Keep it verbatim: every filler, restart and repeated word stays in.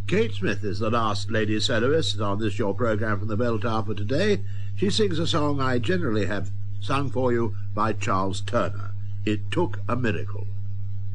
Kate Smith is the last lady soloist on this your programme from the Bell Tower for today. She sings a song I generally have sung for you by Charles Turner. It Took a Miracle.